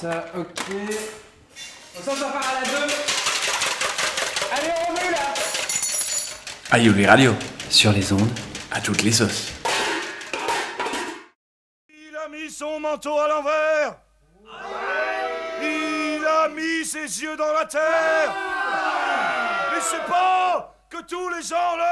ça, ok. On s'en part à la 2. Allez, on remue là. Aïe Radio, Sur les ondes. à toutes les sauces. Il a mis son manteau à l'envers. Il a mis ses yeux dans la terre. Mais c'est pas que tous les gens le